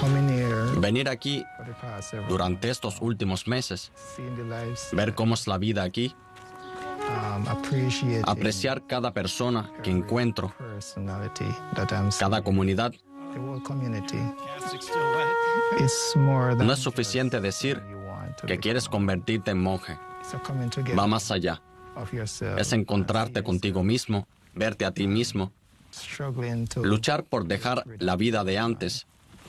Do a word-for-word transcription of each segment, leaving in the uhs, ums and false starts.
Venir aquí durante estos últimos meses, ver cómo es la vida aquí, apreciar cada persona que encuentro, cada comunidad. No es suficiente decir que quieres convertirte en monje. Va más allá. Es encontrarte contigo mismo, verte a ti mismo, luchar por dejar la vida de antes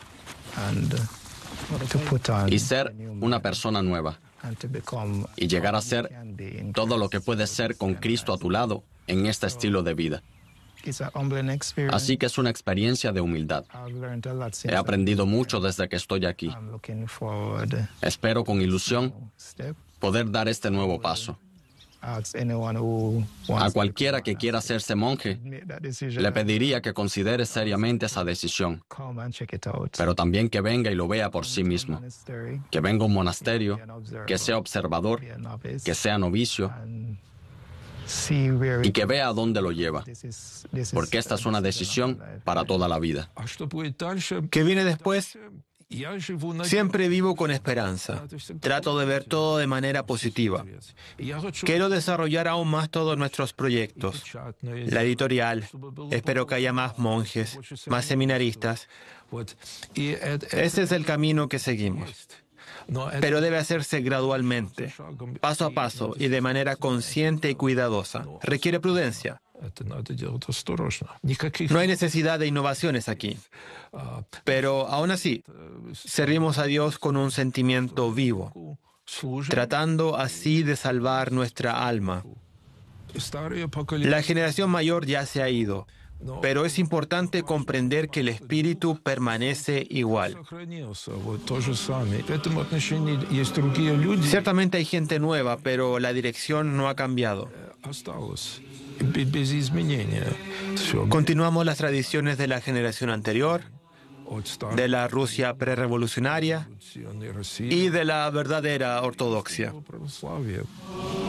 y ser una persona nueva y llegar a ser todo lo que puedes ser con Cristo a tu lado en este estilo de vida. Así que es una experiencia de humildad. He aprendido mucho desde que estoy aquí. Espero con ilusión poder dar este nuevo paso. A cualquiera que quiera hacerse monje, le pediría que considere seriamente esa decisión, pero también que venga y lo vea por sí mismo, que venga a un monasterio, que sea observador, que sea novicio, y que vea a dónde lo lleva, porque esta es una decisión para toda la vida. ¿Qué viene después? Siempre vivo con esperanza. Trato de ver todo de manera positiva. Quiero desarrollar aún más todos nuestros proyectos. La editorial. Espero que haya más monjes, más seminaristas. Ese es el camino que seguimos. Pero debe hacerse gradualmente, paso a paso y de manera consciente y cuidadosa. Requiere prudencia. No hay necesidad de innovaciones aquí. Pero aún así, servimos a Dios con un sentimiento vivo, tratando así de salvar nuestra alma. La generación mayor ya se ha ido, pero es importante comprender que el espíritu permanece igual. Ciertamente hay gente nueva, pero la dirección no ha cambiado. Continuamos las tradiciones de la generación anterior, de la Rusia prerrevolucionaria y de la verdadera ortodoxia.